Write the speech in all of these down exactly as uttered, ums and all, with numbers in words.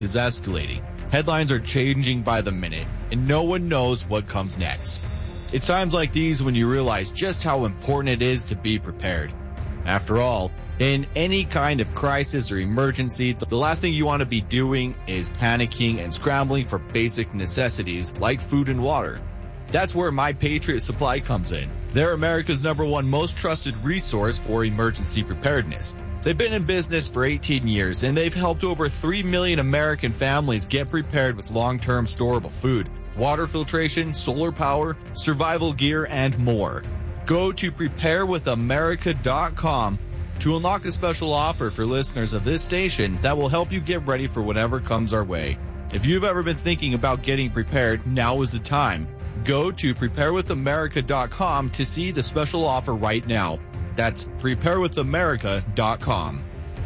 is escalating. Headlines are changing by the minute, and no one knows what comes next. It's times like these when you realize just how important it is to be prepared. After all, in any kind of crisis or emergency, the last thing you want to be doing is panicking and scrambling for basic necessities like food and water. That's where My Patriot Supply comes in. They're America's number one most trusted resource for emergency preparedness. They've been in business for eighteen years, and they've helped over three million American families get prepared with long-term storable food, water filtration, solar power, survival gear, and more. Go to prepare with america dot com to unlock a special offer for listeners of this station that will help you get ready for whatever comes our way. If you've ever been thinking about getting prepared, now is the time. Go to prepare with america dot com to see the special offer right now. That's prepare with america dot com.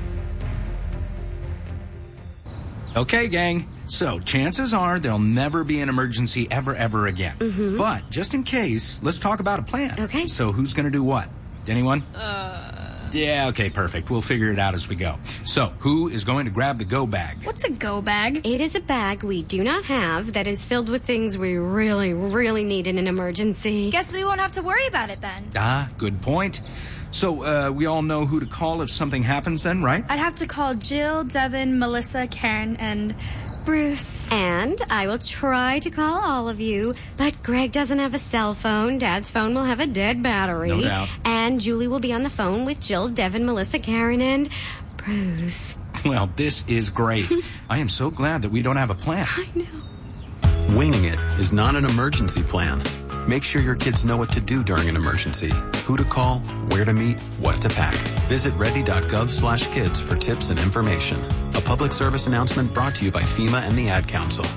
Okay, gang. So, chances are there'll never be an emergency ever, ever again. Mm-hmm. But, just in case, let's talk about a plan. Okay. So, who's gonna do what? Anyone? Uh... Yeah, okay, perfect. We'll figure it out as we go. So, who is going to grab the go bag? What's a go bag? It is a bag we do not have that is filled with things we really, really need in an emergency. Guess we won't have to worry about it then. Ah, good point. So, uh, we all know who to call if something happens then, right? I'd have to call Jill, Devin, Melissa, Karen, and Bruce. And I will try to call all of you, but Greg doesn't have a cell phone. Dad's phone will have a dead battery. No doubt. And Julie will be on the phone with Jill, Devin, Melissa, Karen, and Bruce. Well, this is great. I am so glad that we don't have a plan. I know. Winging it is not an emergency plan. Make sure your kids know what to do during an emergency, who to call, where to meet, what to pack. Visit ready.gov slash kids for tips and information. A public service announcement brought to you by FEMA and the Ad Council.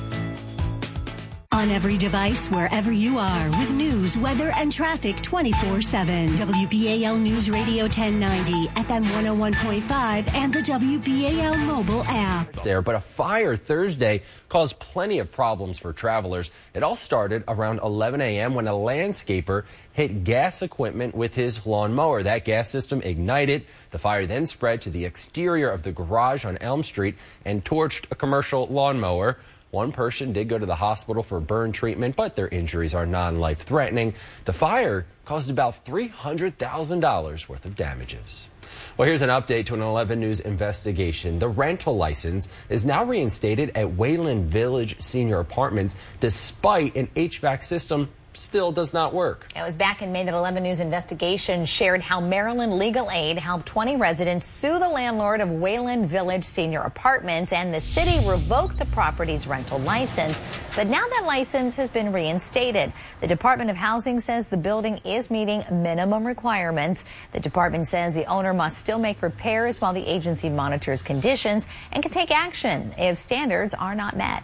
On every device, wherever you are, with news, weather, and traffic twenty-four seven. W B A L News Radio ten ninety, F M one oh one point five, and the W B A L mobile app. There, but a fire Thursday caused plenty of problems for travelers. It all started around eleven a.m. when a landscaper hit gas equipment with his lawnmower. That gas system ignited. The fire then spread to the exterior of the garage on Elm Street and torched a commercial lawnmower. One person did go to the hospital for burn treatment, but their injuries are non-life-threatening. The fire caused about three hundred thousand dollars worth of damages. Well, here's an update to an eleven News investigation. The rental license is now reinstated at Wayland Village Senior Apartments, despite an H V A C system still does not work. It was back in May that eleven News investigation shared how Maryland Legal Aid helped twenty residents sue the landlord of Wayland Village Senior Apartments, and the city revoked the property's rental license. But now that license has been reinstated. The Department of Housing says the building is meeting minimum requirements. The department says the owner must still make repairs while the agency monitors conditions and can take action if standards are not met.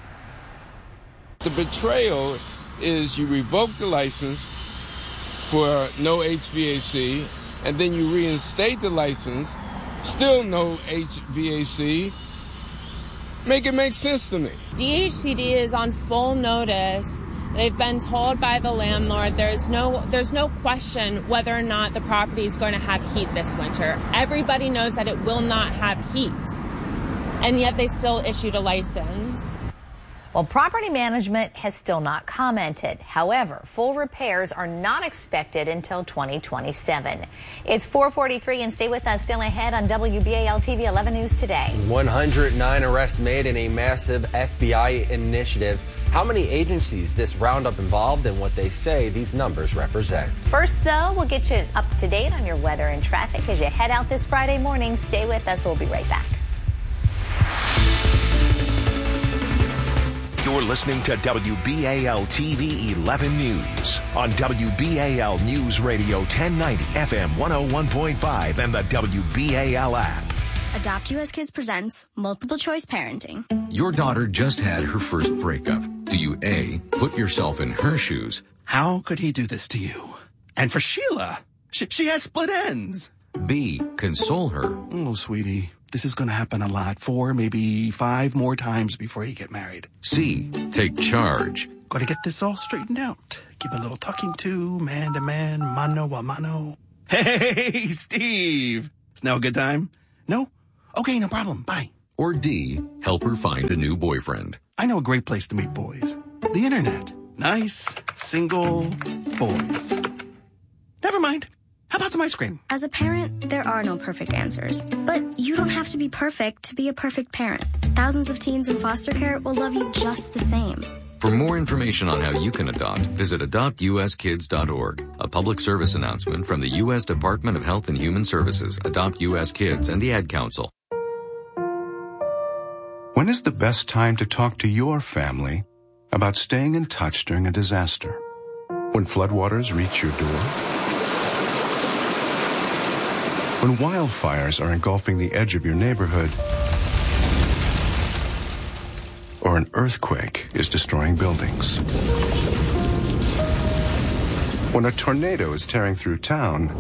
The betrayal is you revoke the license for no H V A C, and then you reinstate the license, still no H V A C. Make it make sense to me. D H C D is on full notice. They've been told by the landlord there's no there's no question whether or not the property is going to have heat this winter. Everybody knows that it will not have heat, and yet they still issued a license. Well, property management has still not commented. However, full repairs are not expected until twenty twenty-seven. It's four forty-three, and stay with us. Still ahead on W B A L T V eleven News Today. one hundred nine arrests made in a massive F B I initiative. How many agencies this roundup involved and what they say these numbers represent. First, though, we'll get you up to date on your weather and traffic as you head out this Friday morning. Stay with us. We'll be right back. You're listening to W B A L T V eleven News on W B A L News Radio ten ninety, F M one oh one point five, and the W B A L app. Adopt U S Kids presents Multiple Choice Parenting. Your daughter just had her first breakup. Do you A, put yourself in her shoes? How could he do this to you? And for Sheila, she, she has split ends. B, console her. Oh, sweetie, this is going to happen a lot. Four, maybe five more times before you get married. C, take charge. Got to get this all straightened out. Give a little talking to, man to man, mano a mano. Hey, Steve. Is now a good time? No? Okay, no problem. Bye. Or D, help her find a new boyfriend? I know a great place to meet boys. The internet. Nice, single boys. Never mind. How about some ice cream? As a parent, there are no perfect answers. But you don't have to be perfect to be a perfect parent. Thousands of teens in foster care will love you just the same. For more information on how you can adopt, visit adopt u s kids dot org. A public service announcement from the U S Department of Health and Human Services, Adopt U S Kids, and the Ad Council. When is the best time to talk to your family about staying in touch during a disaster? When floodwaters reach your door? When wildfires are engulfing the edge of your neighborhood? Or an earthquake is destroying buildings? When a tornado is tearing through town?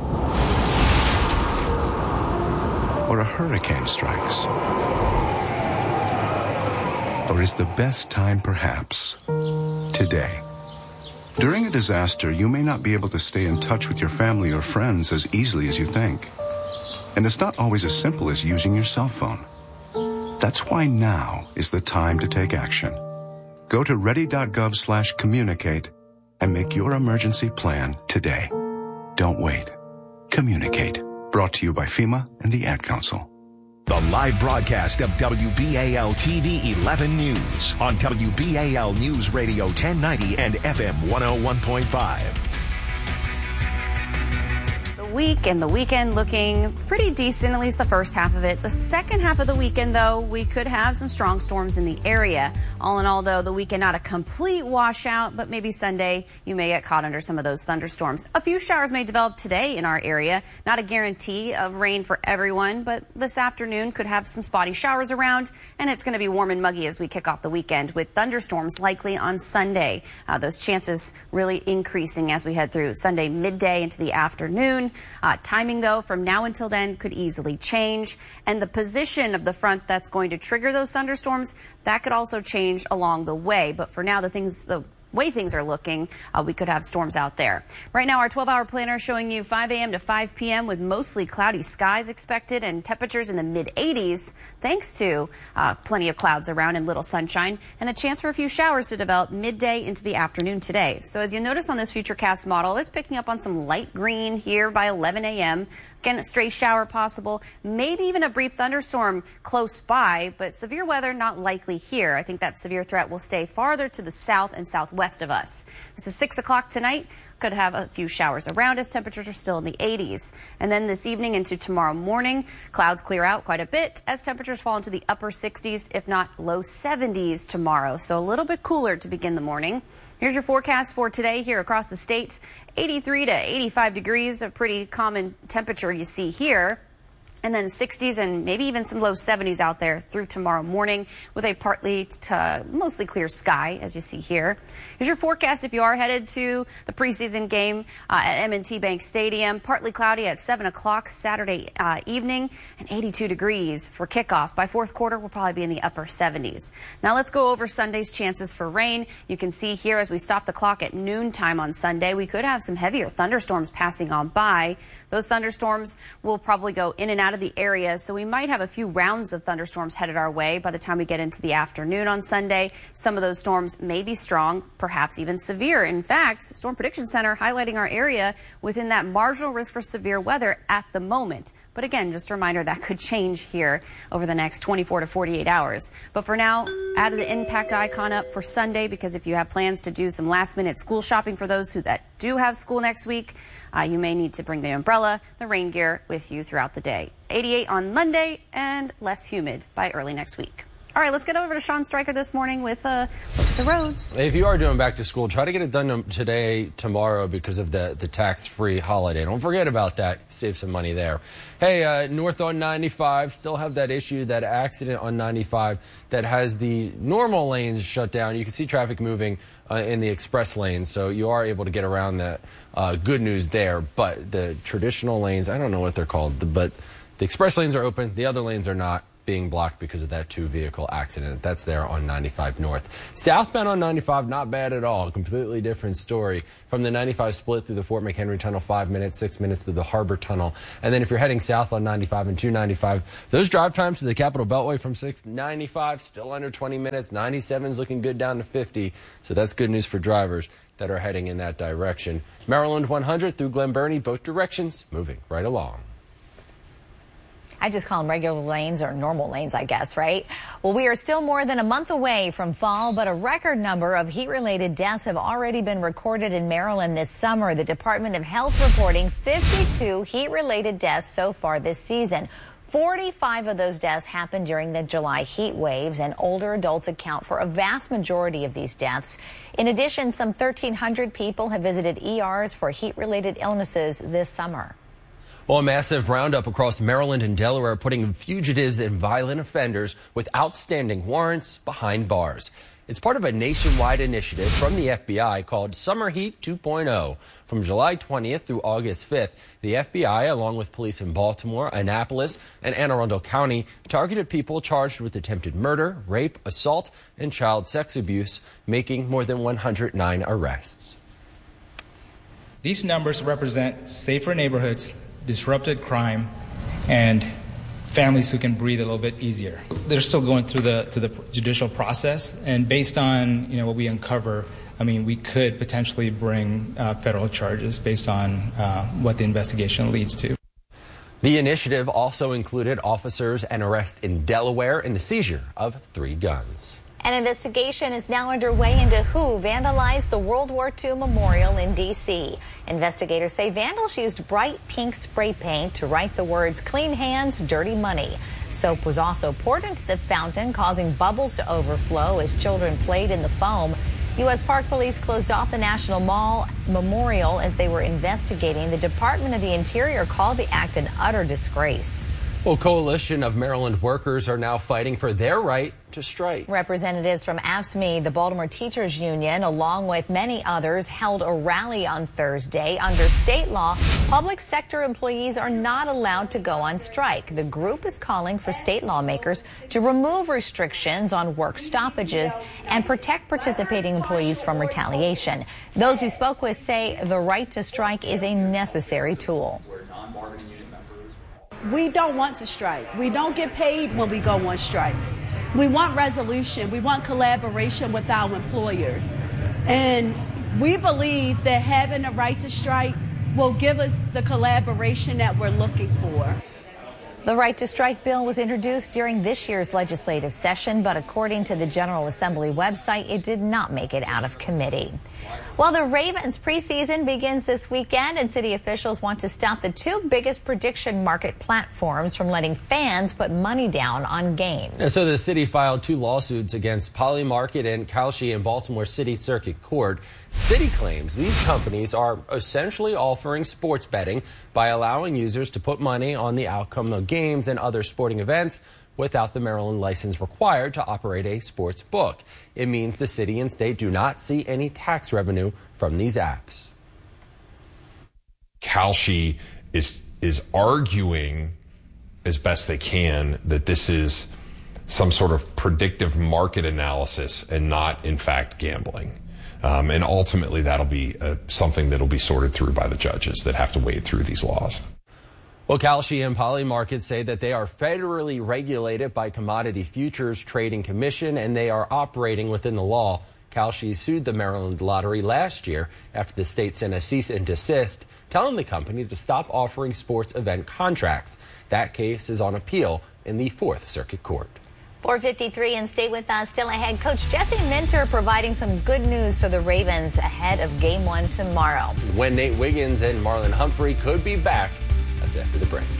Or a hurricane strikes? Or is the best time perhaps today? During a disaster, you may not be able to stay in touch with your family or friends as easily as you think. And it's not always as simple as using your cell phone. That's why now is the time to take action. Go to ready.gov slash communicate and make your emergency plan today. Don't wait. Communicate. Brought to you by FEMA and the Ad Council. The live broadcast of W B A L T V eleven News on W B A L News Radio ten ninety and F M one oh one point five. Week and the weekend looking pretty decent, at least the first half of it. The second half of the weekend, though, we could have some strong storms in the area. All in all, though, the weekend not a complete washout, but maybe Sunday you may get caught under some of those thunderstorms. A few showers may develop today in our area. Not a guarantee of rain for everyone, but this afternoon could have some spotty showers around, and it's going to be warm and muggy as we kick off the weekend with thunderstorms likely on Sunday. Uh, those chances really increasing as we head through Sunday midday into the afternoon. Uh, timing, though, from now until then could easily change. And the position of the front that's going to trigger those thunderstorms, that could also change along the way. But for now, the things, the way things are looking, uh, we could have storms out there. Right now, our twelve hour planner showing you five a m to five p m with mostly cloudy skies expected and temperatures in the mid eighties, thanks to uh, plenty of clouds around and little sunshine, and a chance for a few showers to develop midday into the afternoon today. So as you notice on this Futurecast model, it's picking up on some light green here by eleven a m Again, a stray shower possible, maybe even a brief thunderstorm close by, but severe weather not likely here. I think that severe threat will stay farther to the south and southwest of us. This is six o'clock tonight. Could have a few showers around us. Temperatures are still in the eighties. And then this evening into tomorrow morning, clouds clear out quite a bit as temperatures fall into the upper sixties, if not low seventies tomorrow. So a little bit cooler to begin the morning. Here's your forecast for today here across the state. eighty-three to eighty-five degrees, a pretty common temperature you see here. And then sixties and maybe even some low seventies out there through tomorrow morning with a partly to mostly clear sky, as you see here. Here's your forecast if you are headed to the preseason game uh, at M and T Bank Stadium. Partly cloudy at seven o'clock Saturday uh, evening and eighty-two degrees for kickoff. By fourth quarter, we'll probably be in the upper seventies. Now let's go over Sunday's chances for rain. You can see here as we stop the clock at noontime on Sunday, we could have some heavier thunderstorms passing on by. Those thunderstorms will probably go in and out of the area, so we might have a few rounds of thunderstorms headed our way by the time we get into the afternoon on Sunday. Some of those storms may be strong, perhaps even severe. In fact, the Storm Prediction Center highlighting our area within that marginal risk for severe weather at the moment. But again, just a reminder that could change here over the next twenty-four to forty-eight hours. But for now, add the impact icon up for Sunday, because if you have plans to do some last minute school shopping for those who that do have school next week, Uh, you may need to bring the umbrella, the rain gear with you throughout the day. eighty-eight on Monday and less humid by early next week. All right, let's get over to Sean Stryker this morning with uh, look at the roads. If you are doing back to school, try to get it done today, tomorrow, because of the, the tax-free holiday. Don't forget about that. Save some money there. Hey, uh, north on ninety-five, still have that issue, that accident on ninety-five that has the normal lanes shut down. You can see traffic moving uh, in the express lanes, so you are able to get around that. Uh, good news there, but the traditional lanes, I don't know what they're called, but the express lanes are open, the other lanes are not. being blocked because of that two-vehicle accident. That's there on ninety-five North. Southbound on ninety-five, not bad at all. Completely different story. From the ninety-five split through the Fort McHenry Tunnel, five minutes, six minutes through the Harbor Tunnel. And then if you're heading south on ninety-five and two ninety-five, those drive times to the Capitol Beltway from six ninety-five, still under twenty minutes. ninety-seven is looking good down to fifty. So that's good news for drivers that are heading in that direction. Maryland one hundred through Glen Burnie, both directions, moving right along. I just call them regular lanes or normal lanes, I guess, right? Well, we are still more than a month away from fall, but a record number of heat-related deaths have already been recorded in Maryland this summer. The Department of Health reporting fifty-two heat-related deaths so far this season. forty-five of those deaths happened during the July heat waves, and older adults account for a vast majority of these deaths. In addition, some thirteen hundred people have visited E Rs for heat-related illnesses this summer. Well, a massive roundup across Maryland and Delaware putting fugitives and violent offenders with outstanding warrants behind bars. It's part of a nationwide initiative from the F B I called Summer Heat two point oh. From July twentieth through August fifth, the F B I, along with police in Baltimore, Annapolis, and Anne Arundel County, targeted people charged with attempted murder, rape, assault, and child sex abuse, making more than one hundred nine arrests. These numbers represent safer neighborhoods, disrupted crime, and families who can breathe a little bit easier. They're still going through the through the judicial process, and based on you know what we uncover, I mean, we could potentially bring uh, federal charges based on uh, what the investigation leads to. The initiative also included officers and arrests in Delaware and the seizure of three guns. An investigation is now underway into who vandalized the World War Two memorial in D C Investigators say vandals used bright pink spray paint to write the words "Clean Hands, Dirty Money." Soap was also poured into the fountain, causing bubbles to overflow as children played in the foam. U S Park Police closed off the National Mall memorial as they were investigating. The Department of the Interior called the act an utter disgrace. Well, a coalition of Maryland workers are now fighting for their right to strike. Representatives from AFSCME, the Baltimore Teachers Union, along with many others, held a rally on Thursday. Under state law, public sector employees are not allowed to go on strike. The group is calling for state lawmakers to remove restrictions on work stoppages and protect participating employees from retaliation. Those we spoke with say the right to strike is a necessary tool. We don't want to strike. We don't get paid when we go on strike. We want resolution. We want collaboration with our employers. And we believe that having a right to strike will give us the collaboration that we're looking for. The right to strike bill was introduced during this year's legislative session, but according to the General Assembly website, it did not make it out of committee. Well, the Ravens preseason begins this weekend, and city officials want to stop the two biggest prediction market platforms from letting fans put money down on games. And so the city filed two lawsuits against Polymarket and Kalshi in Baltimore City Circuit Court. City claims these companies are essentially offering sports betting by allowing users to put money on the outcome of games and other sporting events without the Maryland license required to operate a sports book. It means the city and state do not see any tax revenue from these apps. Kalshi is is arguing as best they can that this is some sort of predictive market analysis and not, in fact, gambling. Um, and ultimately, that'll be uh, something that'll be sorted through by the judges that have to wade through these laws. Well, Kalshi and Polymarket say that they are federally regulated by Commodity Futures Trading Commission, and they are operating within the law. Kalshi sued the Maryland Lottery last year after the state sent a cease and desist, telling the company to stop offering sports event contracts. That case is on appeal in the Fourth Circuit Court. four fifty-three and stay with us. Still ahead, Coach Jesse Minter providing some good news for the Ravens ahead of game one tomorrow. When Nate Wiggins and Marlon Humphrey could be back. That's after the break.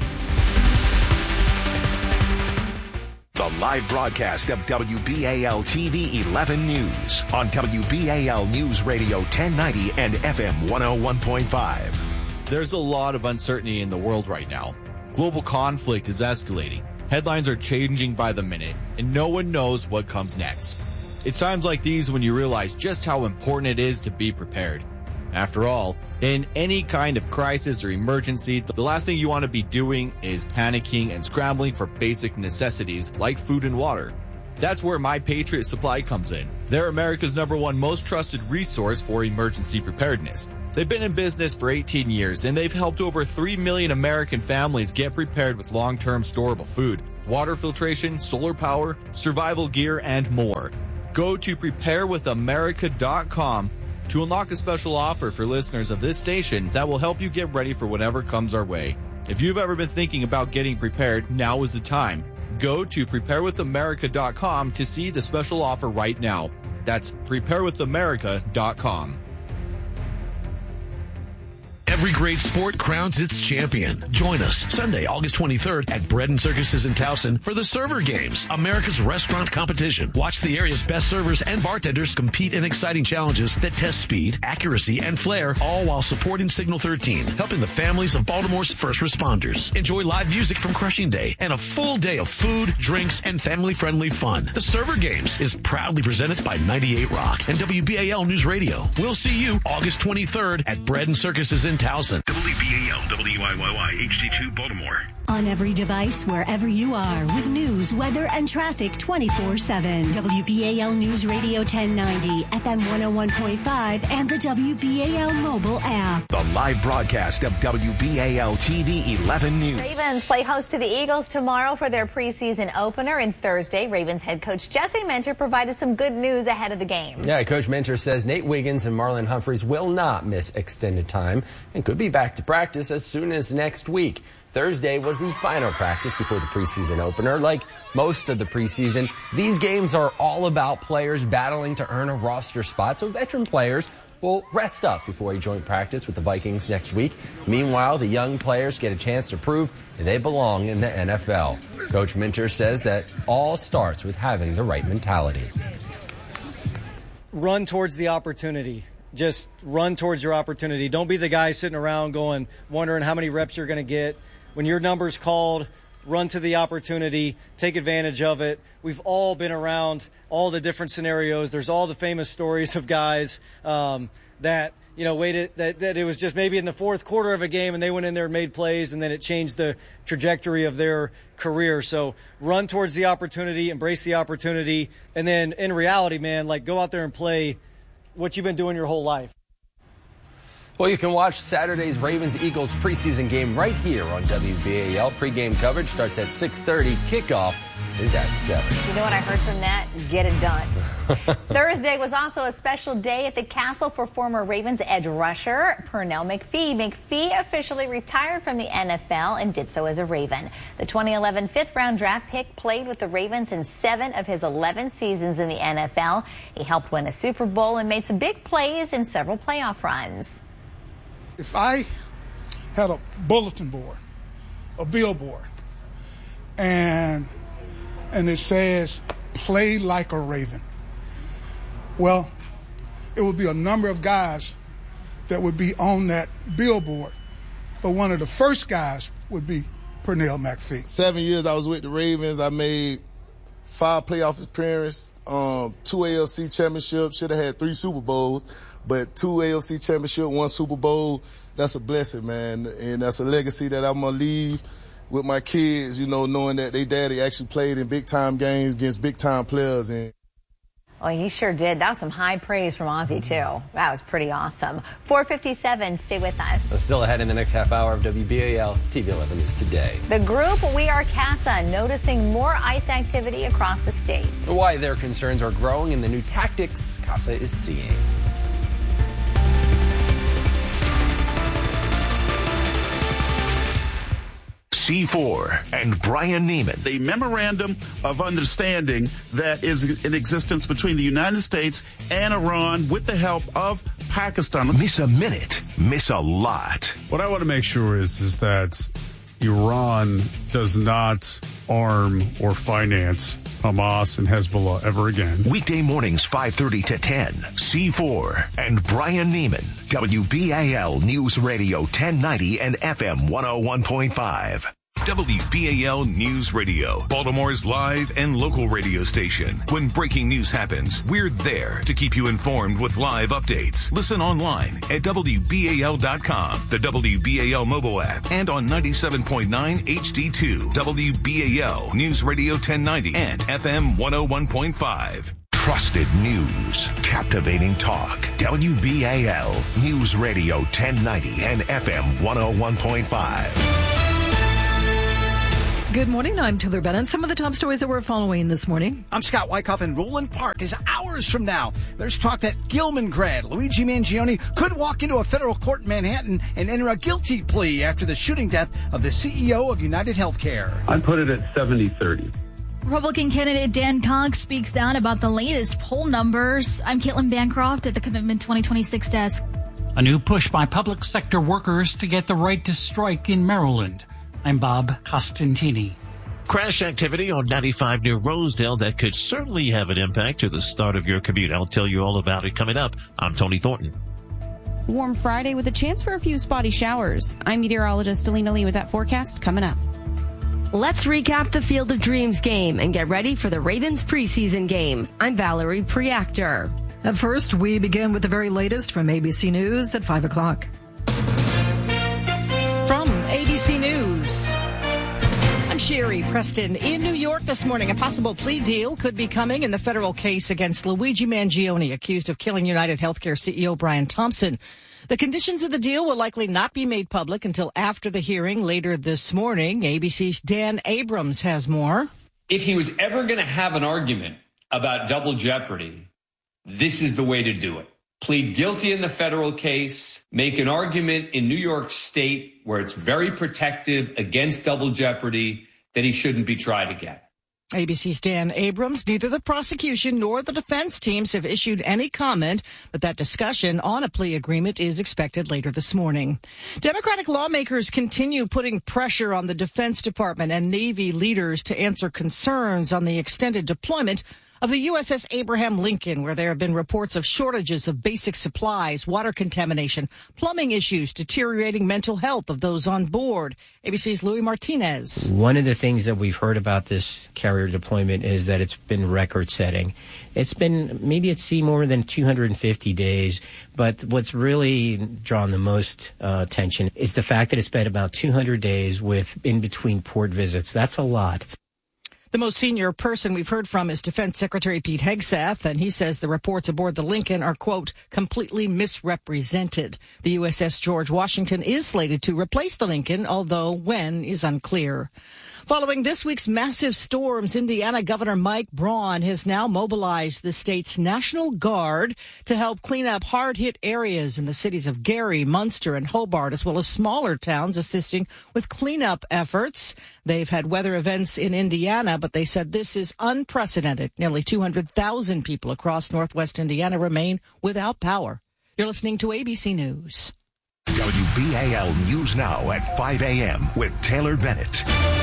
The live broadcast of W B A L T V eleven News on W B A L News Radio ten ninety and F M one oh one point five. There's a lot of uncertainty in the world right now. Global conflict is escalating. Headlines are changing by the minute, and no one knows what comes next. It's times like these when you realize just how important it is to be prepared. After all, in any kind of crisis or emergency, the last thing you want to be doing is panicking and scrambling for basic necessities like food and water. That's where My Patriot Supply comes in. They're America's number one most trusted resource for emergency preparedness. They've been in business for eighteen years, and they've helped over three million American families get prepared with long-term storable food, water filtration, solar power, survival gear, and more. Go to prepare with america dot com to unlock a special offer for listeners of this station that will help you get ready for whatever comes our way. If you've ever been thinking about getting prepared, now is the time. Go to prepare with america dot com to see the special offer right now. That's prepare with america dot com. Every great sport crowns its champion. Join us Sunday, August twenty-third at Bread and Circuses in Towson for the Server Games, America's restaurant competition. Watch the area's best servers and bartenders compete in exciting challenges that test speed, accuracy, and flair, all while supporting Signal thirteen, helping the families of Baltimore's first responders. Enjoy live music from Crushing Day and a full day of food, drinks, and family-friendly fun. The Server Games is proudly presented by ninety-eight Rock and W B A L News Radio. We'll see you August twenty-third at Bread and Circuses in Towson. W B A L, W I Y Y, H D two, Baltimore. On every device, wherever you are, with news, weather, and traffic twenty-four seven. W B A L News Radio ten ninety, F M one oh one point five, and the W B A L mobile app. The live broadcast of W B A L T V eleven News. Ravens play host to the Eagles tomorrow for their preseason opener. And Thursday, Ravens head coach Jesse Minter provided some good news ahead of the game. Yeah, Coach Minter says Nate Wiggins and Marlon Humphreys will not miss extended time and could be back to practice as soon as next week. Thursday was the final practice before the preseason opener. Like most of the preseason, these games are all about players battling to earn a roster spot, so veteran players will rest up before a joint practice with the Vikings next week. Meanwhile, the young players get a chance to prove they belong in the N F L. Coach Minter says that all starts with having the right mentality. Run towards the opportunity. Just run towards your opportunity. Don't be the guy sitting around going, wondering how many reps you're going to get. When your number's called, run to the opportunity, take advantage of it. We've all been around all the different scenarios. There's all the famous stories of guys um, that, you know, waited, that, that it was just maybe in the fourth quarter of a game and they went in there and made plays and then it changed the trajectory of their career. So run towards the opportunity, embrace the opportunity, and then in reality, man, like go out there and play what you've been doing your whole life. Well, you can watch Saturday's Ravens-Eagles preseason game right here on W B A L. Pre-game coverage starts at six thirty. Kickoff is at seven. You know what I heard from that? Get it done. Thursday was also a special day at the Castle for former Ravens edge rusher Pernell McPhee. McPhee officially retired from the N F L and did so as a Raven. The twenty eleven fifth-round draft pick played with the Ravens in seven of his eleven seasons in the N F L. He helped win a Super Bowl and made some big plays in several playoff runs. If I had a bulletin board, a billboard, and and it says, play like a Raven, well, it would be a number of guys that would be on that billboard. But one of the first guys would be Pernell McPhee. Seven years I was with the Ravens. I made five playoff appearances, um, two A F C championships, should have had three Super Bowls. But two A F C championship, one Super Bowl, that's a blessing, man. And that's a legacy that I'm going to leave with my kids, you know, knowing that their daddy actually played in big-time games against big-time players. And Oh, he sure did. That was some high praise from Ozzie, too. That was pretty awesome. four fifty-seven, stay with us. Still ahead in the next half hour of W B A L T V eleven News Today. The group We Are CASA noticing more ice activity across the state. Why their concerns are growing and the new tactics CASA is seeing. C four and Brian Neiman. The memorandum of understanding that is in existence between the United States and Iran with the help of Pakistan. Miss a minute, miss a lot. What I want to make sure is, is that Iran does not arm or finance Hamas and Hezbollah ever again. Weekday mornings five thirty to ten. C four and Brian Neiman. W B A L News Radio ten ninety and F M one oh one point five. W B A L News Radio, Baltimore's live and local radio station. When breaking news happens, we're there to keep you informed with live updates. Listen online at W B A L dot com, the W B A L mobile app, and on ninety-seven point nine H D two, W B A L News Radio ten ninety, and F M one oh one point five. Trusted news, captivating talk. W B A L News Radio ten ninety and F M one oh one point five. Good morning. I'm Taylor Bennett. Some of the top stories that we're following this morning. I'm Scott Wyckoff, and Roland Park is hours from now. There's talk that Gilman grad Luigi Mangione could walk into a federal court in Manhattan and enter a guilty plea after the shooting death of the C E O of United Healthcare. I put it at seventy thirty. Republican candidate Dan Cox speaks out about the latest poll numbers. I'm Caitlin Bancroft at the Commitment twenty twenty-six desk. A new push by public sector workers to get the right to strike in Maryland. I'm Bob Costantini. Crash activity on ninety-five near Rosedale that could certainly have an impact to the start of your commute. I'll tell you all about it coming up. I'm Tony Thornton. Warm Friday with a chance for a few spotty showers. I'm meteorologist Alina Lee with that forecast coming up. Let's recap the Field of Dreams game and get ready for the Ravens preseason game. I'm Valerie Preactor. At first, we begin with the very latest from A B C News at five o'clock. From A B C News, I'm Sherry Preston. In New York this morning, a possible plea deal could be coming in the federal case against Luigi Mangione, accused of killing United Healthcare C E O Brian Thompson. The conditions of the deal will likely not be made public until after the hearing later this morning. A B C's Dan Abrams has more. If he was ever going to have an argument about double jeopardy, this is the way to do it. Plead guilty in the federal case, make an argument in New York State where it's very protective against double jeopardy that he shouldn't be tried again. A B C's Dan Abrams. Neither the prosecution nor the defense teams have issued any comment, but that discussion on a plea agreement is expected later this morning. Democratic lawmakers continue putting pressure on the Defense Department and Navy leaders to answer concerns on the extended deployment of the U S S Abraham Lincoln, where there have been reports of shortages of basic supplies, water contamination, plumbing issues, deteriorating mental health of those on board. A B C's Louis Martinez. One of the things that we've heard about this carrier deployment is that it's been record-setting. It's been, maybe it's seen more than two hundred fifty days, but what's really drawn the most uh, attention is the fact that it's been about two hundred days with in-between port visits. That's a lot. The most senior person we've heard from is Defense Secretary Pete Hegseth, and he says the reports aboard the Lincoln are, quote, completely misrepresented. The U S S George Washington is slated to replace the Lincoln, although when is unclear. Following this week's massive storms, Indiana Governor Mike Braun has now mobilized the state's National Guard to help clean up hard-hit areas in the cities of Gary, Munster, and Hobart, as well as smaller towns assisting with cleanup efforts. They've had weather events in Indiana, but they said this is unprecedented. Nearly two hundred thousand people across northwest Indiana remain without power. You're listening to A B C News. W B A L News Now at five a.m. with Taylor Bennett.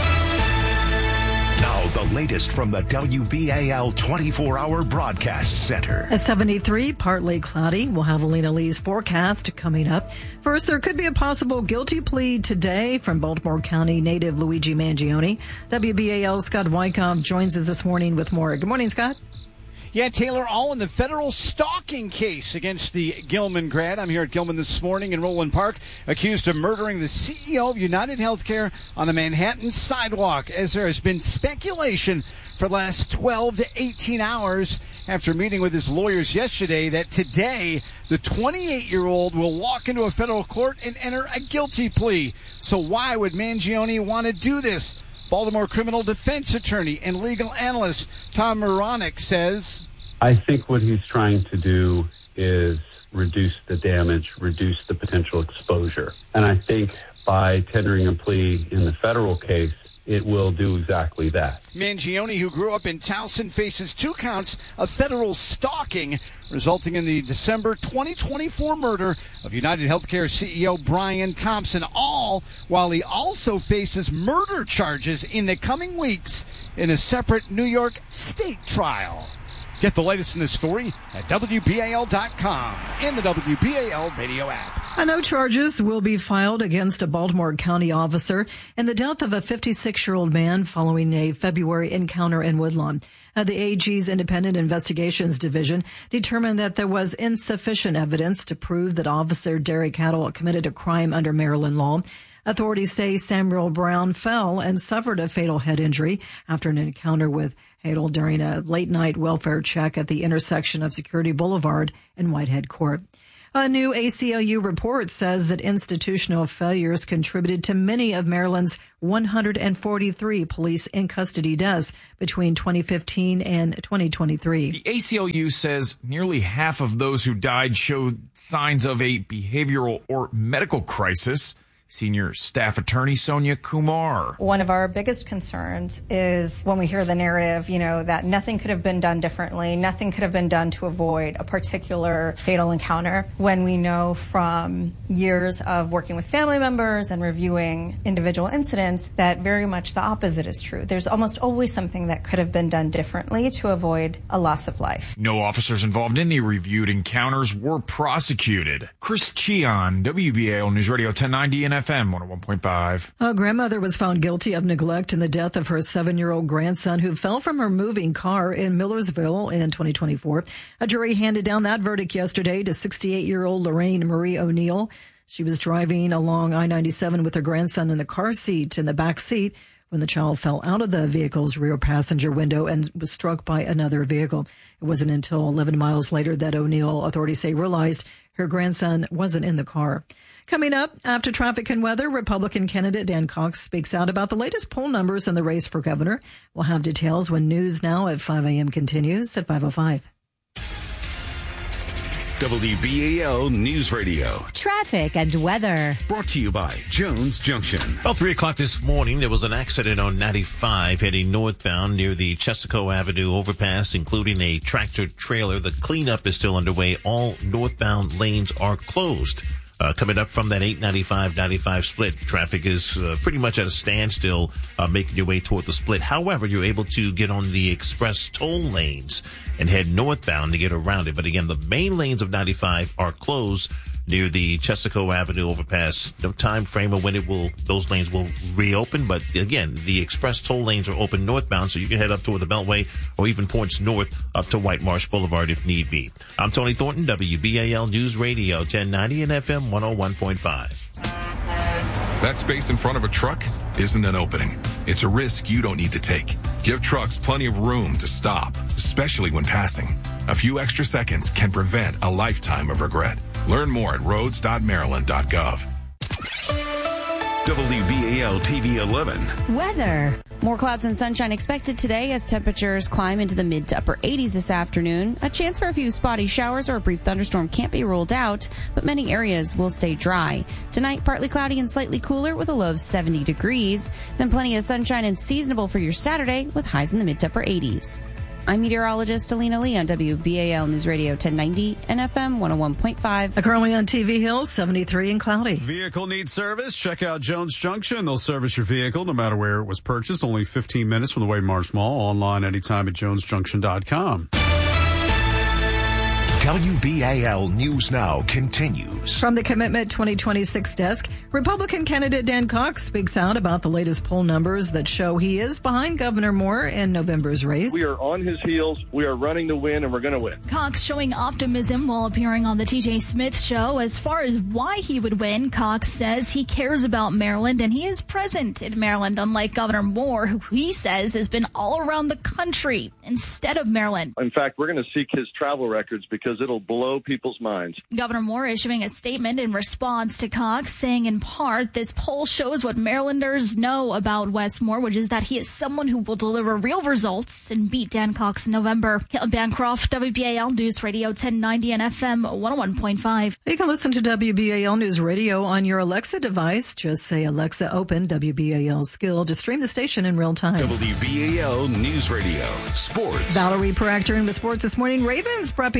Now, the latest from the W B A L twenty-four hour Broadcast Center. At seventy-three, partly cloudy. We'll have Alina Lee's forecast coming up. First, there could be a possible guilty plea today from Baltimore County native Luigi Mangione. W B A L's Scott Wyckoff joins us this morning with more. Good morning, Scott. Yeah, Taylor, all in the federal stalking case against the Gilman grad. I'm here at Gilman this morning in Roland Park, accused of murdering the C E O of United Healthcare on the Manhattan sidewalk, as there has been speculation for the last twelve to eighteen hours after meeting with his lawyers yesterday that today the twenty-eight-year-old will walk into a federal court and enter a guilty plea. So why would Mangione want to do this? Baltimore criminal defense attorney and legal analyst Tom Moronic says, I think what he's trying to do is reduce the damage, reduce the potential exposure. And I think by tendering a plea in the federal case, it will do exactly that. Mangione, who grew up in Towson, faces two counts of federal stalking, resulting in the December twenty twenty-four murder of United Healthcare C E O Brian Thompson, all while he also faces murder charges in the coming weeks in a separate New York state trial. Get the latest in this story at W B A L dot com and the W B A L radio app. Uh, no charges will be filed against a Baltimore County officer in the death of a fifty-six-year-old man following a February encounter in Woodlawn. Uh, the A G's Independent Investigations Division determined that there was insufficient evidence to prove that Officer Derek Cattle committed a crime under Maryland law. Authorities say Samuel Brown fell and suffered a fatal head injury after an encounter with Hadel during a late-night welfare check at the intersection of Security Boulevard and Whitehead Court. A new A C L U report says that institutional failures contributed to many of Maryland's one hundred forty-three police in custody deaths between twenty fifteen and twenty twenty-three. The A C L U says nearly half of those who died showed signs of a behavioral or medical crisis. Senior staff attorney Sonia Kumar. One of our biggest concerns is when we hear the narrative, you know, that nothing could have been done differently, nothing could have been done to avoid a particular fatal encounter, when we know from years of working with family members and reviewing individual incidents that very much the opposite is true. There's almost always something that could have been done differently to avoid a loss of life. No officers involved in the reviewed encounters were prosecuted. Chris Cheon, W B A L News Radio ten ninety and F M one oh one point five. A grandmother was found guilty of neglect in the death of her seven-year-old grandson who fell from her moving car in Millersville in twenty twenty-four. A jury handed down that verdict yesterday to sixty-eight-year-old Lorraine Marie O'Neill. She was driving along I ninety-seven with her grandson in the car seat in the back seat when the child fell out of the vehicle's rear passenger window and was struck by another vehicle. It wasn't until eleven miles later that O'Neill, authorities say, realized her grandson wasn't in the car. Coming up, after traffic and weather, Republican candidate Dan Cox speaks out about the latest poll numbers in the race for governor. We'll have details when News Now at five a.m. continues at five oh five. W B A L News Radio. Traffic and weather. Brought to you by Jones Junction. About three o'clock this morning, there was an accident on ninety-five heading northbound near the Chesaco Avenue overpass, including a tractor trailer. The cleanup is still underway. All northbound lanes are closed. Uh, coming up from that eight ninety-five ninety-five split, traffic is uh, pretty much at a standstill, uh, making your way toward the split. However, you're able to get on the express toll lanes and head northbound to get around it. But again, the main lanes of ninety-five are closed near the Chesaco Avenue overpass. No time frame of when it will, those lanes will reopen. But again, the express toll lanes are open northbound, so you can head up toward the Beltway or even points north up to White Marsh Boulevard if need be. I'm Tony Thornton, W B A L News Radio ten ninety and F M one oh one point five. That space in front of a truck isn't an opening. It's a risk you don't need to take. Give trucks plenty of room to stop, especially when passing. A few extra seconds can prevent a lifetime of regret. Learn more at roads dot maryland dot gov. W B A L T V eleven. Weather. More clouds and sunshine expected today as temperatures climb into the mid to upper eighties this afternoon. A chance for a few spotty showers or a brief thunderstorm can't be ruled out, but many areas will stay dry. Tonight, partly cloudy and slightly cooler with a low of seventy degrees. Then plenty of sunshine and seasonable for your Saturday with highs in the mid to upper eighties. I'm meteorologist Alina Lee on W B A L News Radio ten ninety and F M one oh one point five. Currently on T V Hills, seventy-three and cloudy. Vehicle needs service? Check out Jones Junction. They'll service your vehicle no matter where it was purchased. Only fifteen minutes from the White Marsh Mall. Online anytime at jones junction dot com. W B A L News Now continues. From the Commitment twenty twenty-six desk, Republican candidate Dan Cox speaks out about the latest poll numbers that show he is behind Governor Moore in November's race. We are on his heels. We are running to win, and we're going to win. Cox showing optimism while appearing on the T J Smith show. As far as why he would win, Cox says he cares about Maryland, and he is present in Maryland, unlike Governor Moore, who he says has been all around the country instead of Maryland. In fact, we're going to seek his travel records because it'll blow people's minds. Governor Moore issuing a statement in response to Cox, saying in part, this poll shows what Marylanders know about Wes Moore, which is that he is someone who will deliver real results and beat Dan Cox in November. Caitlin Bancroft, W B A L News Radio ten ninety and F M one oh one point five. You can listen to W B A L News Radio on your Alexa device. Just say, Alexa, open W B A L skill to stream the station in real time. W B A L News Radio. Sports. Valerie Perakter in the sports this morning. Ravens prepping for pre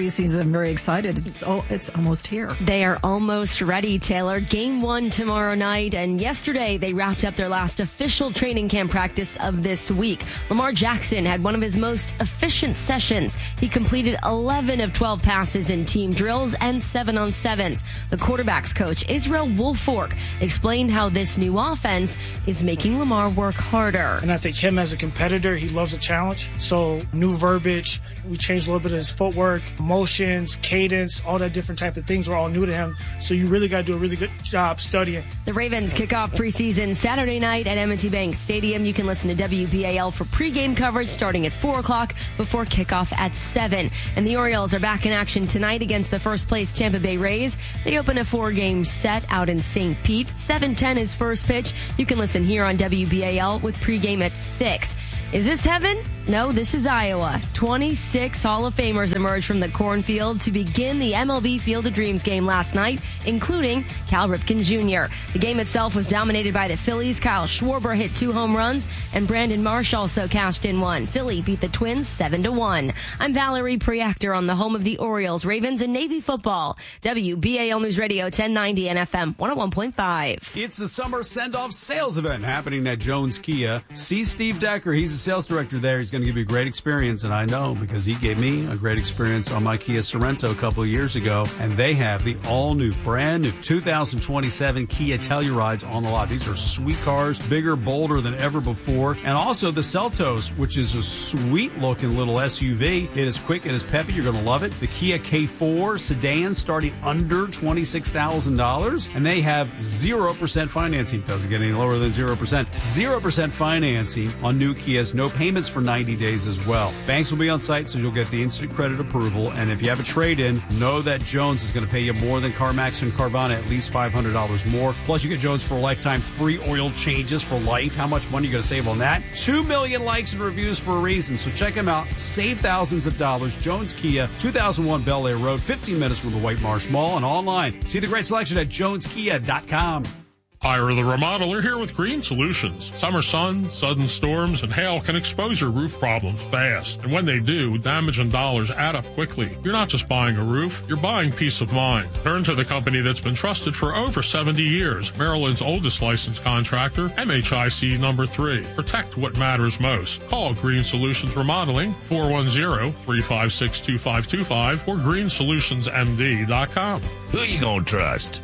preseason. I'm very excited. It's, oh, it's almost here. They are almost ready, Taylor. Game one tomorrow night. And yesterday, they wrapped up their last official training camp practice of this week. Lamar Jackson had one of his most efficient sessions. He completed eleven of twelve passes in team drills and seven on sevens. The quarterback's coach, Israel Woolfolk, explained how this new offense is making Lamar work harder. And I think him as a competitor, he loves a challenge. So new verbiage, we changed a little bit of his footwork, motions, cadence, all that different type of things were all new to him. So you really got to do a really good job studying. The Ravens kick off preseason Saturday night at M and T Bank Stadium. You can listen to W B A L for pregame coverage starting at four o'clock before kickoff at seven. And the Orioles are back in action tonight against the first place Tampa Bay Rays. They open a four-game set out in Saint Pete. seven ten is first pitch. You can listen here on W B A L with pregame at six. Is this heaven? No, this is Iowa. twenty-six Hall of Famers emerged from the cornfield to begin the M L B Field of Dreams game last night, including Cal Ripken Junior The game itself was dominated by the Phillies. Kyle Schwarber hit two home runs, and Brandon Marsh also cashed in one. Philly beat the Twins seven to one. I'm Valerie Preactor on the home of the Orioles, Ravens, and Navy football. W B A L News Radio ten ninety and F M one oh one point five. It's the summer send-off sales event happening at Jones Kia. See Steve Decker. He's the sales director there. He's going to give you a great experience, and I know because he gave me a great experience on my Kia Sorrento a couple of years ago, and they have the all-new, brand-new two thousand twenty-seven Kia Tellurides on the lot. These are sweet cars, bigger, bolder than ever before, and also the Seltos, which is a sweet-looking little S U V. It is quick, it is peppy, you're going to love it. The Kia K four sedan starting under twenty-six thousand dollars, and they have zero percent financing. Doesn't get any lower than zero percent. zero percent financing on new Kias, no payments for ninety days as well. Banks will be on site, so you'll get the instant credit approval. And if you have a trade-in, know that Jones is going to pay you more than CarMax and Carvana, at least five hundred dollars more. Plus, you get Jones for a lifetime free oil changes for life. How much money are you going to save on that? Two million likes and reviews for a reason. So check them out. Save thousands of dollars. Jones Kia, two thousand one Bel Air Road, fifteen minutes from the White Marsh Mall, and online. See the great selection at jones kia dot com. Ira the Remodeler here with Green Solutions. Summer sun, sudden storms, and hail can expose your roof problems fast. And when they do, damage and dollars add up quickly. You're not just buying a roof, you're buying peace of mind. Turn to the company that's been trusted for over seventy years. Maryland's oldest licensed contractor, M H I C number three. Protect what matters most. Call Green Solutions Remodeling, four one zero, three five six, two five two five or green solutions m d dot com. Who you gonna trust?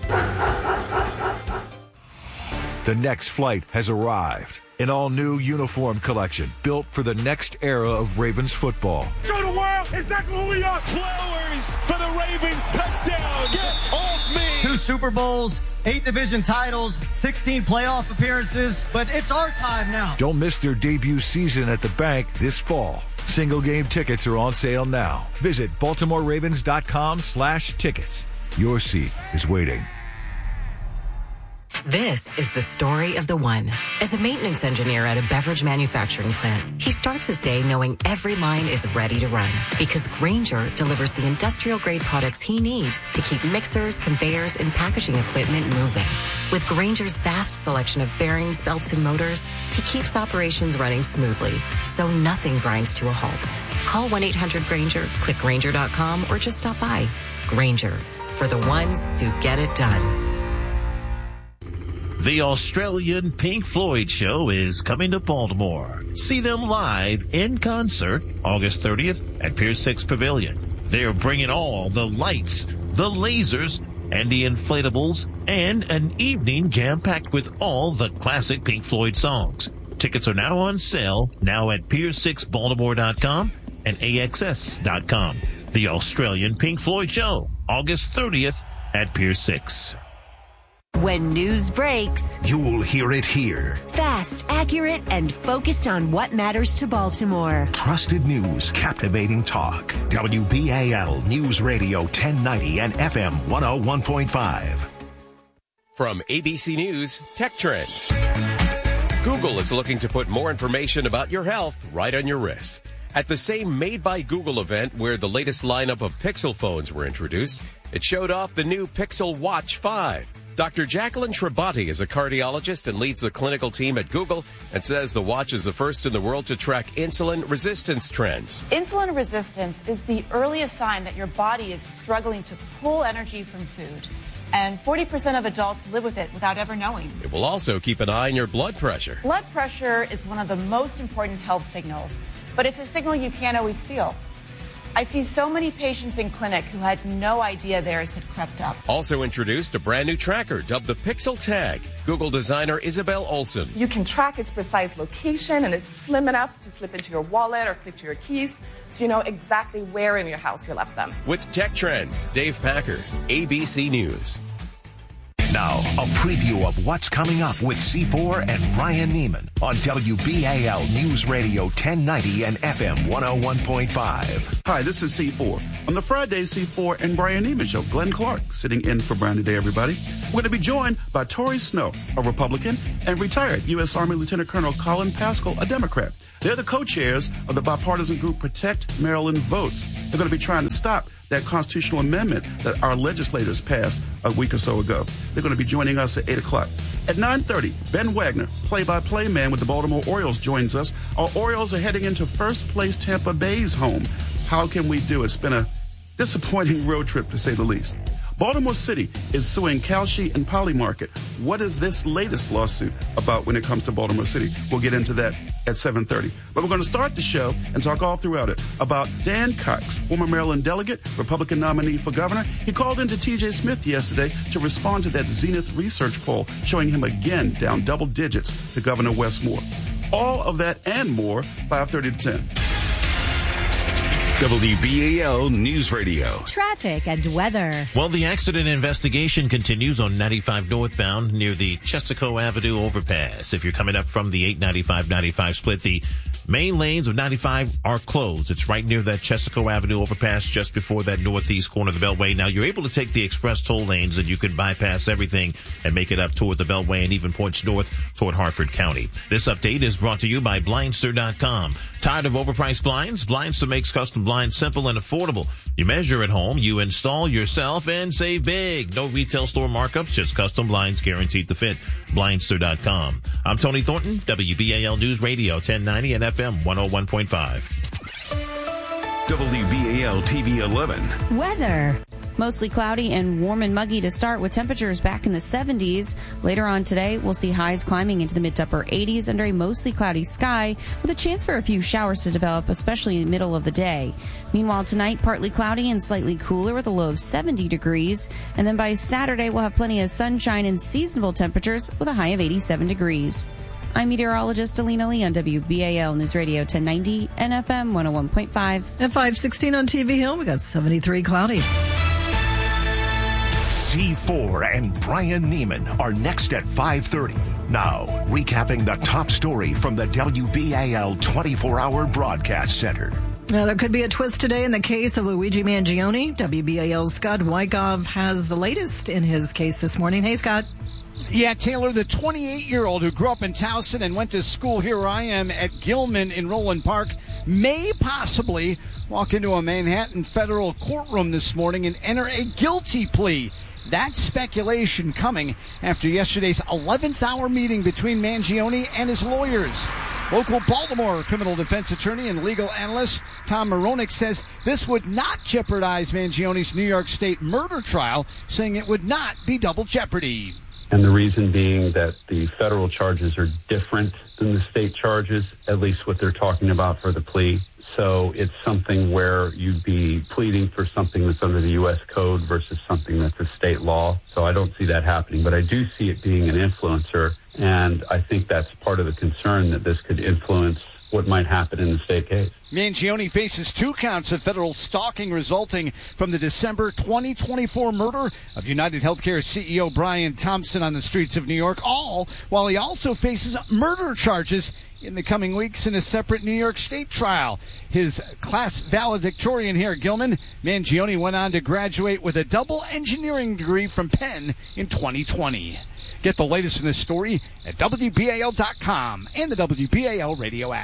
The next flight has arrived. An all-new uniform collection built for the next era of Ravens football. Show the world exactly who we are. Flowers for the Ravens touchdown. Get off me. Two Super Bowls, eight division titles, sixteen playoff appearances, but it's our time now. Don't miss their debut season at the bank this fall. Single game tickets are on sale now. Visit baltimore ravens dot com slash tickets. Your seat is waiting. This is the story of the one. As a maintenance engineer at a beverage manufacturing plant, he starts his day knowing every line is ready to run because Grainger delivers the industrial-grade products he needs to keep mixers, conveyors, and packaging equipment moving. With Grainger's vast selection of bearings, belts, and motors, he keeps operations running smoothly, so nothing grinds to a halt. Call one eight hundred Grainger, click Grainger dot com, or just stop by. Grainger, for the ones who get it done. The Australian Pink Floyd show is coming to Baltimore. See them live in concert August thirtieth at Pier six Pavilion. They're bringing all the lights, the lasers, and the inflatables, and an evening jam-packed with all the classic Pink Floyd songs. Tickets are now on sale, now at pier six baltimore dot com and A X S dot com. The Australian Pink Floyd show, August thirtieth at Pier six. When news breaks, you'll hear it here. Fast, accurate, and focused on what matters to Baltimore. Trusted news, captivating talk. W B A L News Radio ten ninety and F M one oh one point five. From A B C News, Tech Trends. Google is looking to put more information about your health right on your wrist. At the same Made by Google event where the latest lineup of Pixel phones were introduced, it showed off the new Pixel Watch five. Doctor Jacqueline Tribati is a cardiologist and leads the clinical team at Google and says the watch is the first in the world to track insulin resistance trends. Insulin resistance is the earliest sign that your body is struggling to pull energy from food. And forty percent of adults live with it without ever knowing. It will also keep an eye on your blood pressure. Blood pressure is one of the most important health signals, but it's a signal you can't always feel. I see so many patients in clinic who had no idea theirs had crept up. Also introduced a brand new tracker dubbed the Pixel Tag. Google designer Isabel Olsen. You can track its precise location, and it's slim enough to slip into your wallet or clip to your keys, so you know exactly where in your house you left them. With Tech Trends, Dave Packer, A B C News. Now, a preview of what's coming up with C four and Brian Neiman on W B A L News Radio ten ninety and F M one oh one point five. Hi, this is C four. On the Friday C four and Brian Neiman Show, Glenn Clark sitting in for Brian today, everybody. We're going to be joined by Tori Snow, a Republican, and retired U S. Army Lieutenant Colonel Colin Pascal, a Democrat. They're the co-chairs of the bipartisan group Protect Maryland Votes. They're going to be trying to stop that constitutional amendment that our legislators passed a week or so ago. They're going to be joining us at eight o'clock. At nine thirty, Ben Wagner, play-by-play man with the Baltimore Orioles, joins us. Our Orioles are heading into first place Tampa Bay's home. How can we do it? It's been a disappointing road trip, to say the least. Baltimore City is suing Kalshi and Polymarket. What is this latest lawsuit about when it comes to Baltimore City? We'll get into that at seven thirty. But we're going to start the show and talk all throughout it about Dan Cox, former Maryland delegate, Republican nominee for governor. He called into T J Smith yesterday to respond to that Zenith research poll showing him again down double digits to Governor Wes Moore. All of that and more, five thirty to ten. W B A L News Radio. Traffic and weather. Well, the accident investigation continues on ninety-five northbound near the Chestico Avenue overpass. If you're coming up from the eight ninety-five ninety-five split, the main lanes of ninety-five are closed. It's right near that Chestico Avenue overpass just before that northeast corner of the Beltway. Now, you're able to take the express toll lanes and you can bypass everything and make it up toward the Beltway and even points north toward Harford County. This update is brought to you by Blindster dot com. Tired of overpriced blinds? Blindster makes custom blinds simple and affordable. You measure at home, you install yourself, and save big. No retail store markups, just custom blinds guaranteed to fit. Blindster dot com. I'm Tony Thornton, W B A L News Radio ten ninety and F M one oh one point five. W B A L T V eleven. Weather. Mostly cloudy and warm and muggy to start with temperatures back in the seventies. Later on today, we'll see highs climbing into the mid to upper eighties under a mostly cloudy sky with a chance for a few showers to develop, especially in the middle of the day. Meanwhile, tonight, partly cloudy and slightly cooler with a low of seventy degrees. And then by Saturday, we'll have plenty of sunshine and seasonable temperatures with a high of eighty-seven degrees. I'm meteorologist Alina Lee on W B A L News Radio ten ninety and F M one oh one point five. At five sixteen on T V Hill, we got seventy-three cloudy. C four and Brian Neiman are next at five thirty. Now, recapping the top story from the W B A L twenty-four hour Broadcast Center. Now, there could be a twist today in the case of Luigi Mangione. W B A L's Scott Wyckoff has the latest in his case this morning. Hey, Scott. Yeah, Taylor, the twenty-eight-year-old who grew up in Towson and went to school here where I am at Gilman in Roland Park may possibly walk into a Manhattan federal courtroom this morning and enter a guilty plea. That speculation coming after yesterday's eleventh hour meeting between Mangione and his lawyers. Local Baltimore criminal defense attorney and legal analyst Tom Moronic says this would not jeopardize Mangione's New York State murder trial, saying it would not be double jeopardy. And the reason being that the federal charges are different than the state charges, at least what they're talking about for the plea. So it's something where you'd be pleading for something that's under the U S code versus something that's a state law. So I don't see that happening, but I do see it being an influencer. And I think that's part of the concern that this could influence what might happen in the state case. Mangione faces two counts of federal stalking resulting from the December twenty twenty-four murder of United Healthcare C E O Brian Thompson on the streets of New York, all while he also faces murder charges in the coming weeks in a separate New York State trial. His class valedictorian here at Gilman, Mangione went on to graduate with a double engineering degree from Penn in twenty twenty. Get the latest in this story at W B A L dot com and the W B A L radio app.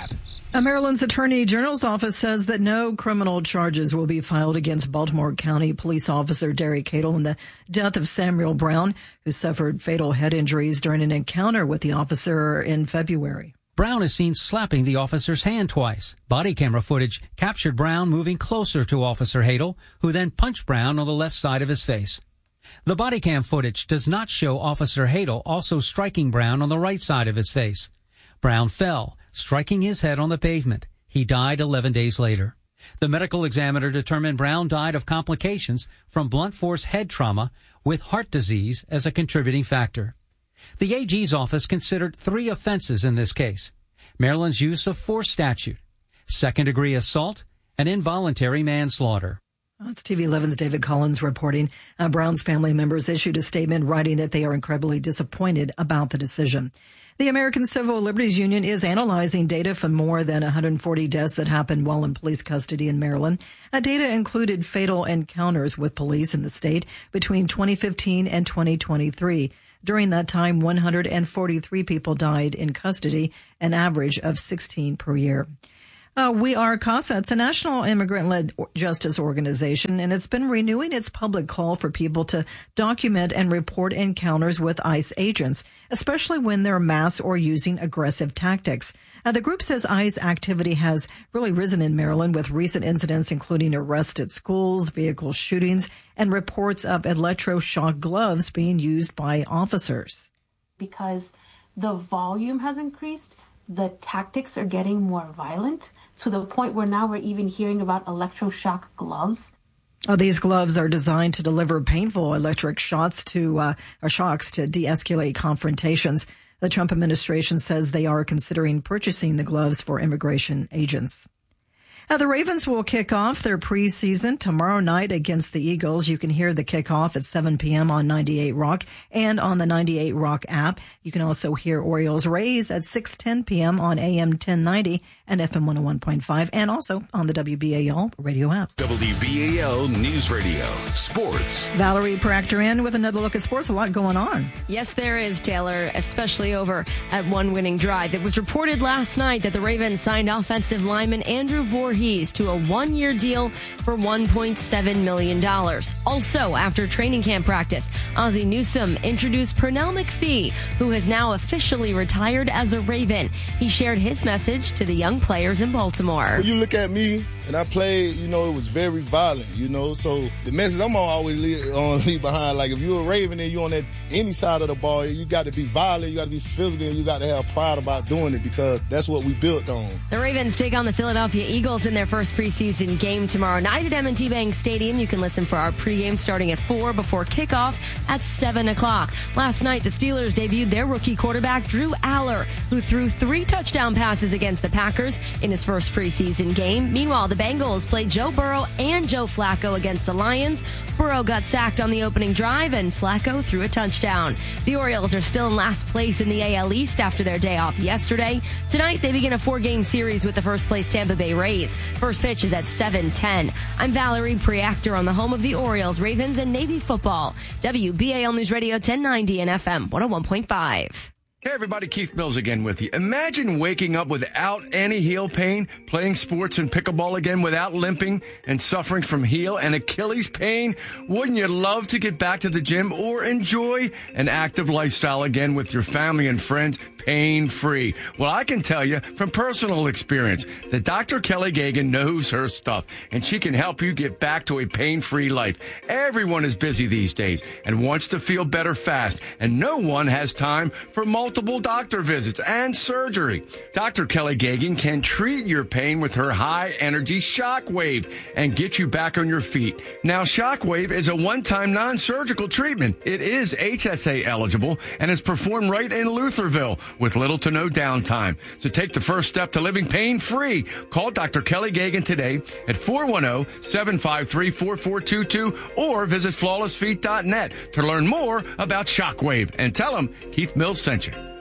A Maryland's Attorney General's office says that no criminal charges will be filed against Baltimore County police officer Derek Cadle in the death of Samuel Brown, who suffered fatal head injuries during an encounter with the officer in February. Brown is seen slapping the officer's hand twice. Body camera footage captured Brown moving closer to Officer Hadel, who then punched Brown on the left side of his face. The body cam footage does not show Officer Hadel also striking Brown on the right side of his face. Brown fell, striking his head on the pavement. He died eleven days later. The medical examiner determined Brown died of complications from blunt force head trauma with heart disease as a contributing factor. The A G's office considered three offenses in this case: Maryland's use of force statute, second-degree assault, and involuntary manslaughter. That's T V eleven's David Collins reporting. Uh, Brown's family members issued a statement writing that they are incredibly disappointed about the decision. The American Civil Liberties Union is analyzing data from more than one hundred forty deaths that happened while in police custody in Maryland. Uh, data included fatal encounters with police in the state between twenty fifteen and twenty twenty-three. During that time, one hundred forty-three people died in custody, an average of sixteen per year. Uh, we are CASA. It's a national immigrant-led justice organization, and it's been renewing its public call for people to document and report encounters with ICE agents, especially when they're mass or using aggressive tactics. Uh, the group says ICE activity has really risen in Maryland with recent incidents including arrests at schools, vehicle shootings, and reports of electroshock gloves being used by officers. Because the volume has increased, the tactics are getting more violent, to the point where now we're even hearing about electroshock gloves. Oh, these gloves are designed to deliver painful electric shots to uh, or shocks to de-escalate confrontations. The Trump administration says they are considering purchasing the gloves for immigration agents. Uh, the Ravens will kick off their preseason tomorrow night against the Eagles. You can hear the kickoff at seven p.m. on ninety-eight Rock and on the ninety-eight Rock app. You can also hear Orioles Rays at six ten p.m. on A M ten ninety and F M one oh one point five, and also on the W B A L radio app. W B A L News Radio, sports. Valerie Proctor in with another look at sports. A lot going on. Yes, there is, Taylor, especially over at one winning drive. It was reported last night that the Ravens signed offensive lineman Andrew Voorhees to a one-year deal for one point seven million dollars. Also, after training camp practice, Ozzie Newsome introduced Pernell McPhee, who has now officially retired as a Raven. He shared his message to the young players in Baltimore. When you look at me and I played, you know, it was very violent, you know, so the message I'm gonna always leave, uh, leave behind, like if you're a Raven and you're on that any side of the ball, you got to be violent, you got to be physical, and you got to have pride about doing it because that's what we built on. The Ravens take on the Philadelphia Eagles in their first preseason game tomorrow night at M and T Bank Stadium. You can listen for our pregame starting at four before kickoff at seven o'clock. Last night, the Steelers debuted their rookie quarterback, Drew Aller, who threw three touchdown passes against the Packers in his first preseason game. Meanwhile, the Bengals played Joe Burrow and Joe Flacco against the Lions. Burrow got sacked on the opening drive, and Flacco threw a touchdown. The Orioles are still in last place in the A L East after their day off yesterday. Tonight, they begin a four-game series with the first-place Tampa Bay Rays. First pitch is at seven ten. I'm Valerie Preactor on the home of the Orioles, Ravens, and Navy football. W B A L News Radio ten ninety and F M one oh one point five. Hey everybody, Keith Mills again with you. Imagine waking up without any heel pain, playing sports and pickleball again without limping and suffering from heel and Achilles pain. Wouldn't you love to get back to the gym or enjoy an active lifestyle again with your family and friends pain-free? Well, I can tell you from personal experience that Doctor Kelly Gagan knows her stuff, and she can help you get back to a pain-free life. Everyone is busy these days and wants to feel better fast, and no one has time for multiple doctor visits and surgery. Doctor Kelly Gagan can treat your pain with her high-energy Shockwave and get you back on your feet. Now, Shockwave is a one-time non-surgical treatment. It is H S A eligible and is performed right in Lutherville with little to no downtime. So take the first step to living pain-free. Call Doctor Kelly Gagan today at four one zero, seven five three, four four two two or visit flawless feet dot net to learn more about Shockwave and tell them Keith Mills sent you.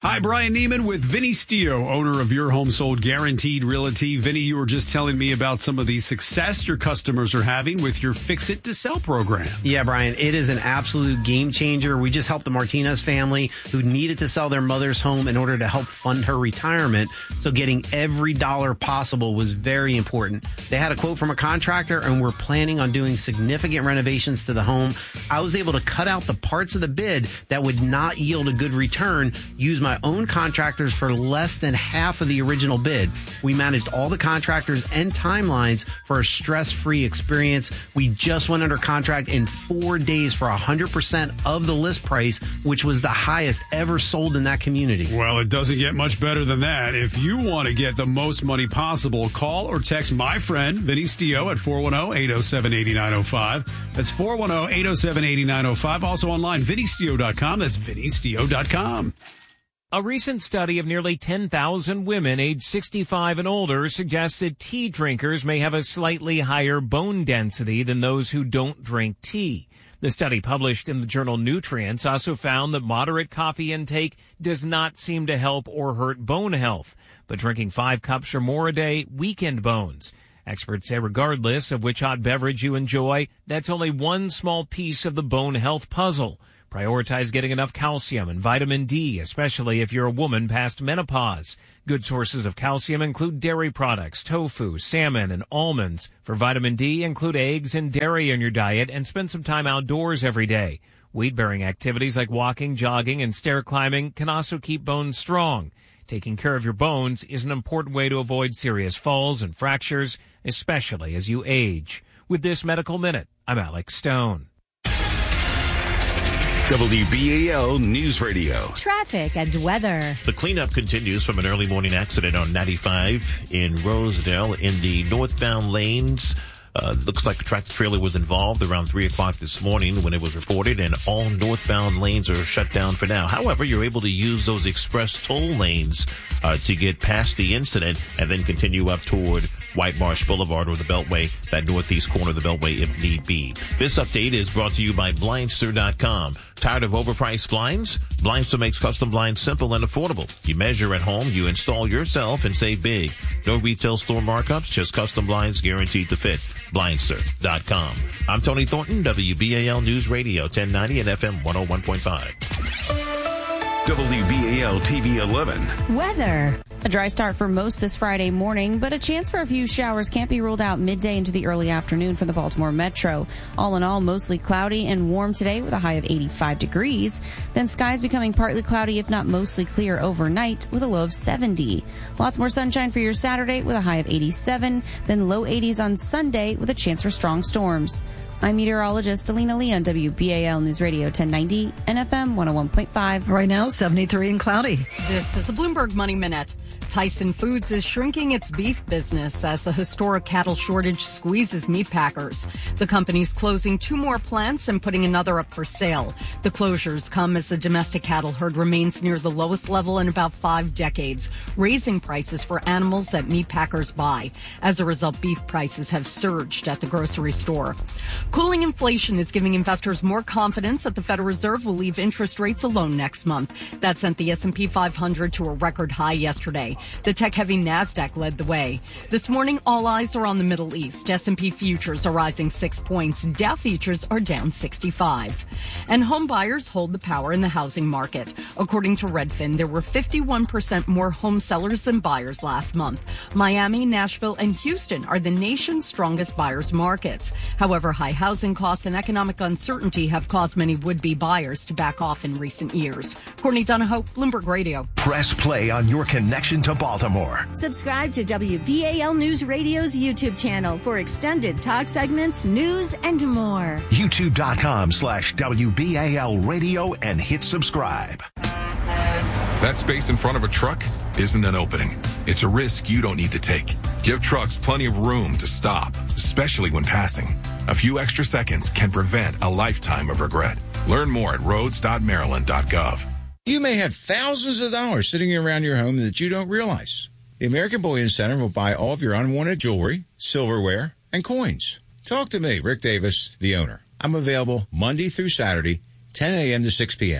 Hi, Brian Neiman with Vinny Stio, owner of Your Home Sold Guaranteed Realty. Vinny, you were just telling me about some of the success your customers are having with your Fix It to Sell program. Yeah, Brian, it is an absolute game changer. We just helped the Martinez family who needed to sell their mother's home in order to help fund her retirement. So getting every dollar possible was very important. They had a quote from a contractor and were planning on doing significant renovations to the home. I was able to cut out the parts of the bid that would not yield a good return, use my own contractors for less than half of the original bid. We managed all the contractors and timelines for a stress-free experience. We just went under contract in four days for one hundred percent of the list price, which was the highest ever sold in that community. Well, it doesn't get much better than that. If you want to get the most money possible, call or text my friend, Vinny Stio, at four one zero, eight zero seven, eight nine zero five. That's four one zero, eight zero seven, eight nine zero five. Also online, vinny stio dot com. That's vinny stio dot com. A recent study of nearly ten thousand women aged sixty-five and older suggests that tea drinkers may have a slightly higher bone density than those who don't drink tea. The study published in the journal Nutrients also found that moderate coffee intake does not seem to help or hurt bone health, but drinking five cups or more a day weakened bones. Experts say regardless of which hot beverage you enjoy, that's only one small piece of the bone health puzzle. Prioritize getting enough calcium and vitamin D, especially if you're a woman past menopause. Good sources of calcium include dairy products, tofu, salmon, and almonds. For vitamin D, include eggs and dairy in your diet and spend some time outdoors every day. Weight-bearing activities like walking, jogging, and stair climbing can also keep bones strong. Taking care of your bones is an important way to avoid serious falls and fractures, especially as you age. With this Medical Minute, I'm Alex Stone. W B A L News Radio. Traffic and weather. The cleanup continues from an early morning accident on ninety-five in Rosedale in the northbound lanes. Uh, looks like a tractor trailer was involved around three o'clock this morning when it was reported, and all northbound lanes are shut down for now. However, you're able to use those express toll lanes uh, to get past the incident and then continue up toward White Marsh Boulevard or the Beltway, that northeast corner of the Beltway if need be. This update is brought to you by Blindster dot com. Tired of overpriced blinds? Blindster makes custom blinds simple and affordable. You measure at home, you install yourself, and save big. No retail store markups, just custom blinds guaranteed to fit. Blindster dot com. I'm Tony Thornton, W B A L News Radio, ten ninety and F M one oh one point five. W B A L T V eleven. Weather. A dry start for most this Friday morning, but a chance for a few showers can't be ruled out midday into the early afternoon for the Baltimore Metro. All in all, mostly cloudy and warm today with a high of eighty-five degrees. Then skies becoming partly cloudy, if not mostly clear overnight, with a low of seventy. Lots more sunshine for your Saturday with a high of eighty-seven, then low eighties on Sunday with a chance for strong storms. I'm meteorologist Alina Lee on W B A L News Radio ten ninety and F M one oh one point five. Right now, seventy-three and cloudy. This is a Bloomberg Money Minute. Tyson Foods is shrinking its beef business as the historic cattle shortage squeezes meat packers. The company's closing two more plants and putting another up for sale. The closures come as the domestic cattle herd remains near the lowest level in about five decades, raising prices for animals that meat packers buy. As a result, beef prices have surged at the grocery store. Cooling inflation is giving investors more confidence that the Federal Reserve will leave interest rates alone next month. That sent the S and P five hundred to a record high yesterday. The tech-heavy NASDAQ led the way. This morning, all eyes are on the Middle East. S and P futures are rising six points. Dow futures are down sixty-five. And home buyers hold the power in the housing market. According to Redfin, there were fifty-one percent more home sellers than buyers last month. Miami, Nashville, and Houston are the nation's strongest buyers markets. However, high housing costs and economic uncertainty have caused many would-be buyers to back off in recent years. Courtney Donahoe, Bloomberg Radio. Press play on your connection to Baltimore. Subscribe to W B A L News Radio's YouTube channel for extended talk segments, news, and more. YouTube.com slash WBAL Radio and hit subscribe. That space in front of a truck isn't an opening. It's a risk you don't need to take. Give trucks plenty of room to stop, especially when passing. A few extra seconds can prevent a lifetime of regret. Learn more at roads dot maryland dot gov. You may have thousands of dollars sitting around your home that you don't realize. The American Bullion Center will buy all of your unwanted jewelry, silverware, and coins. Talk to me, Rick Davis, the owner. I'm available Monday through Saturday, ten a.m. to six p.m.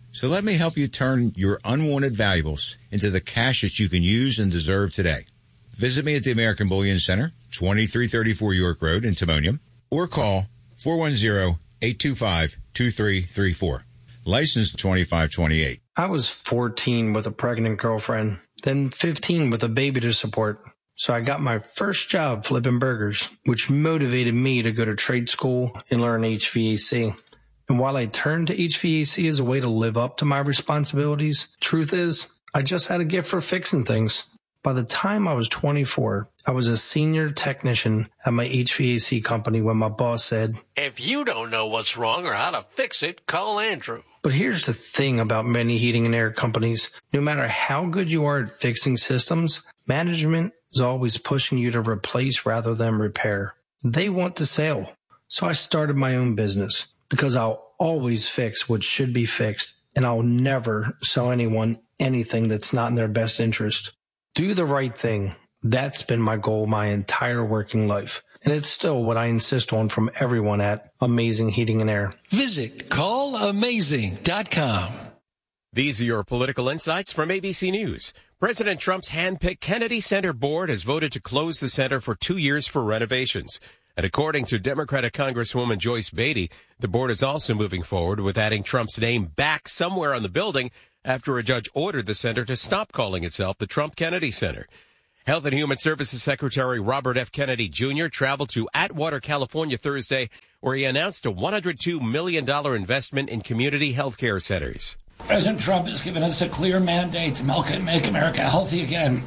So let me help you turn your unwanted valuables into the cash that you can use and deserve today. Visit me at the American Bullion Center, twenty-three thirty-four York Road in Timonium, or call four one zero, eight two five, two three three four. License twenty-five twenty-eight. I was fourteen with a pregnant girlfriend, then fifteen with a baby to support. So I got my first job flipping burgers, which motivated me to go to trade school and learn H V A C. And while I turned to H V A C as a way to live up to my responsibilities, truth is, I just had a gift for fixing things. By the time I was twenty-four, I was a senior technician at my H V A C company when my boss said, "If you don't know what's wrong or how to fix it, call Andrew." But here's the thing about many heating and air companies. No matter how good you are at fixing systems, management is always pushing you to replace rather than repair. They want the sale. So I started my own business because I'll always fix what should be fixed, and I'll never sell anyone anything that's not in their best interest. Do the right thing. That's been my goal my entire working life. And it's still what I insist on from everyone at Amazing Heating and Air. Visit call amazing dot com. These are your political insights from A B C News. President Trump's hand-picked Kennedy Center board has voted to close the center for two years for renovations. And according to Democratic Congresswoman Joyce Beatty, the board is also moving forward with adding Trump's name back somewhere on the building after a judge ordered the center to stop calling itself the Trump Kennedy Center. Health and Human Services Secretary Robert F. Kennedy Junior traveled to Atwater, California Thursday, where he announced a one hundred two million dollars investment in community health care centers. President Trump has given us a clear mandate to make America healthy again.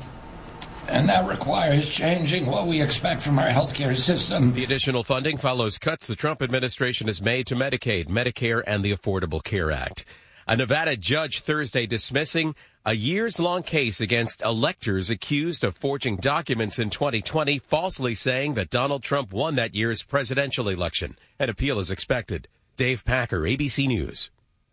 And that requires changing what we expect from our healthcare system. The additional funding follows cuts the Trump administration has made to Medicaid, Medicare, and the Affordable Care Act. A Nevada judge Thursday dismissing a years-long case against electors accused of forging documents in twenty twenty, falsely saying that Donald Trump won that year's presidential election. An appeal is expected. Dave Packer, A B C News.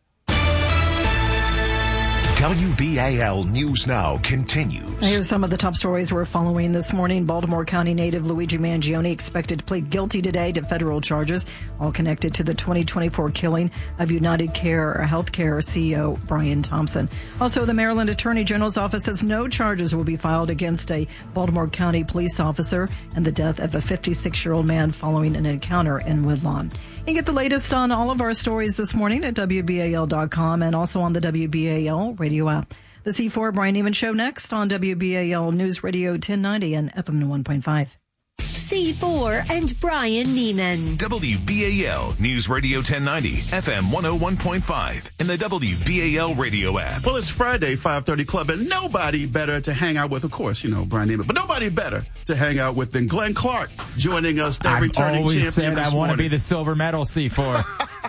W B A L News Now continues. Here's some of the top stories we're following this morning. Baltimore County native Luigi Mangione expected to plead guilty today to federal charges, all connected to the twenty twenty-four killing of United Care Healthcare C E O Brian Thompson. Also, the Maryland Attorney General's office says no charges will be filed against a Baltimore County police officer and the death of a fifty-six-year-old man following an encounter in Woodlawn. You can get the latest on all of our stories this morning at W B A L dot com and also on the W B A L radio app. The C four Brian Neiman Show next on W B A L News Radio ten ninety and F M one point five. C four and Brian Neiman. W B A L News Radio ten ninety, F M one oh one point five, and the W B A L radio app. Well, it's Friday, five thirty Club, and nobody better to hang out with, of course, you know, Brian Neiman, but nobody better to hang out with than Glenn Clark joining us, the I've returning always champion said this I want to morning. be the silver medal, C four.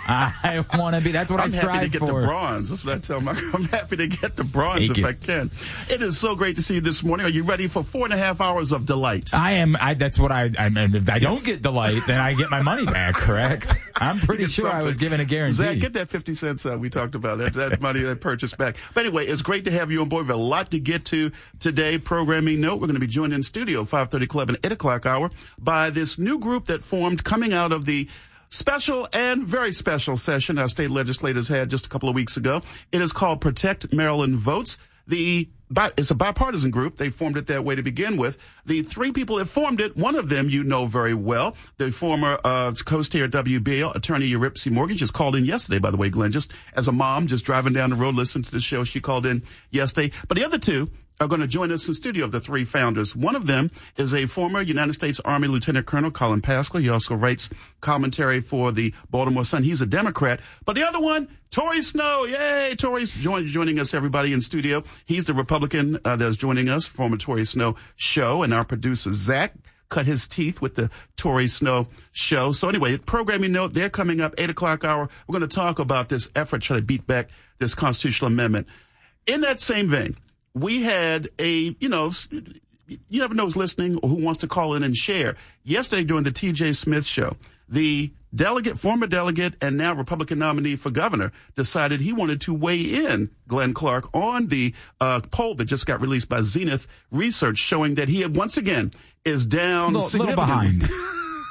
I want to be. That's what I'm I strive for. I'm happy to get the bronze. That's what I tell my. I'm happy to get the bronze Take if it. I can. It is so great to see you this morning. Are you ready for four and a half hours of delight? I am. I, that's what I. I mean, if I don't get delight, then I get my money back. Correct. I'm pretty sure I was given a guarantee. Zach, get that fifty cents uh, we talked about. That, that money, that purchase back. But anyway, it's great to have you on board. We have a lot to get to today. Programming note: we're going to be joined in studio five thirty Club and eight o'clock hour by this new group that formed coming out of the special and very special session our state legislators had just a couple of weeks ago. It is called Protect Maryland Votes. The It's a bipartisan group. They formed it that way to begin with. The three people that formed it, one of them you know very well, the former uh, co-steer at W B A L, attorney Eurypsy Morgan, just called in yesterday, by the way, Glenn, just as a mom, just driving down the road, listening to the show. She called in yesterday. But the other two are going to join us in studio of the three founders. One of them is a former United States Army Lieutenant Colonel, Colin Pascal. He also writes commentary for the Baltimore Sun. He's a Democrat. But the other one, Tory Snow. Yay! Tory's join, joining us, everybody in studio. He's the Republican uh, that's joining us, former Tory Snow show. And our producer, Zach, cut his teeth with the Tory Snow show. So anyway, programming note, they're coming up eight o'clock hour. We're going to talk about this effort to try to beat back this constitutional amendment. In that same vein, we had a, you know, you never know who's listening or who wants to call in and share. Yesterday during the T J Smith show, the delegate, former delegate and now Republican nominee for governor decided he wanted to weigh in, Glenn Clark, on the uh, poll that just got released by Zenith Research showing that he had once again is down Little, significantly. little behind.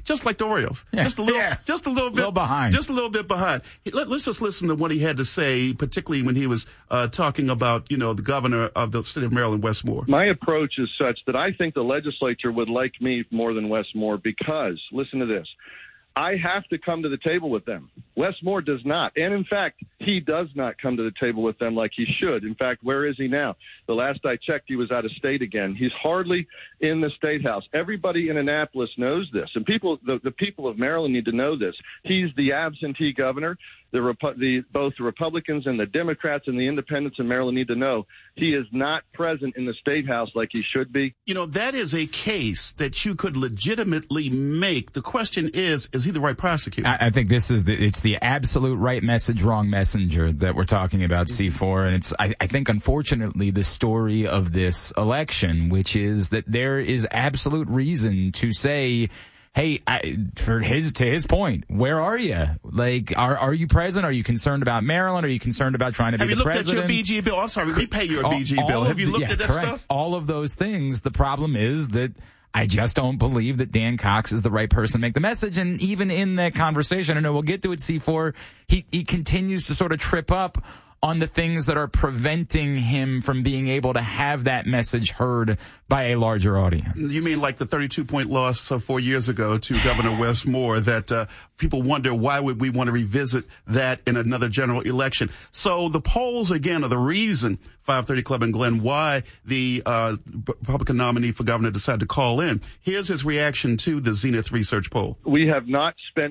just like the Orioles. Yeah. Just a little, Yeah. just a little bit Little behind. Just a little bit behind. Let, let's just listen to what he had to say, particularly when he was uh, talking about, you know, the governor of the state of Maryland, Wes Moore. My approach is such that I think the legislature would like me more than Wes Moore because, listen to this, I have to come to the table with them. Wes Moore does not. And, in fact, he does not come to the table with them like he should. In fact, where is he now? The last I checked, he was out of state again. He's hardly in the State House. Everybody in Annapolis knows this, and people, the, the people of Maryland need to know this. He's the absentee governor. The, Repu- the both the Republicans and the Democrats and the independents in Maryland need to know he is not present in the State House like he should be. You know, that is a case that you could legitimately make. The question is, is he the right prosecutor? I, I think this is the, it's the absolute right message, wrong messenger that we're talking about, C four. And it's, I, I think, unfortunately, the story of this election, which is that there is absolute reason to say, hey, I, for his to his point, where are you? Like, are are you present? Are you concerned about Maryland? Are you concerned about trying to Have be you the looked president? at your B G bill? I'm sorry, we pay you a all, B G all bill. Have you the, looked yeah, at that correct. stuff? All of those things. The problem is that I just don't believe that Dan Cox is the right person to make the message. And even in that conversation, I know we'll get to it, C four, he, he continues to sort of trip up on the things that are preventing him from being able to have that message heard by a larger audience. You mean like the thirty-two point loss uh, four years ago to Governor Wes Moore, that uh, people wonder why would we want to revisit that in another general election? So the polls, again, are the reason, five thirty Club and Glenn, why the uh, Republican nominee for governor decided to call in. Here's his reaction to the Zenith Research poll. We have not spent